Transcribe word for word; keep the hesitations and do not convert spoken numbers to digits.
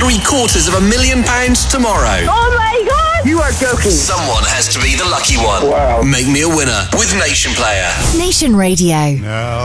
three quarters of a million pounds tomorrow. Oh my God! You are joking. Someone has to be the lucky one. Wow. Make me a winner with Nation Player. Nation Radio. Now